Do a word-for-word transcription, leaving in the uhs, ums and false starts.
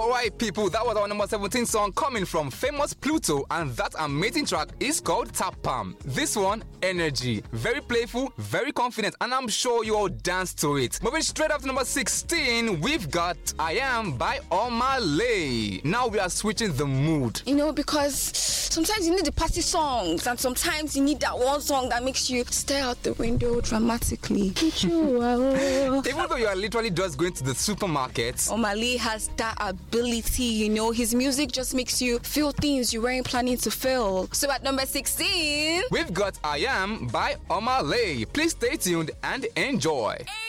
Alright people, that was our number seventeen song coming from Famous Pluto, and that amazing track is called Tap Palm. This one, Energy. Very playful, very confident, and I'm sure you all dance to it. Moving straight up to number sixteen, we've got I Am by Omah Lay. Now we are switching the mood. You know, because sometimes you need the party songs, and sometimes you need that one song that makes you stare out the window dramatically. Even though you are literally just going to the supermarket, Omah Lay has that ability, you know. His music just makes you feel things you weren't planning to feel. So at number sixteen, we've got I Am by Omah Lay. Please stay tuned and enjoy.